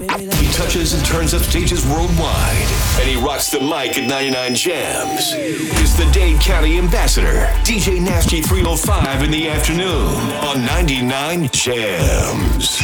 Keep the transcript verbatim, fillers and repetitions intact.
He touches and turns up stages worldwide, and he rocks the mic at ninety-nine Jams. He's the Dade County Ambassador, D J Nasty three oh five in the afternoon on ninety-nine Jams.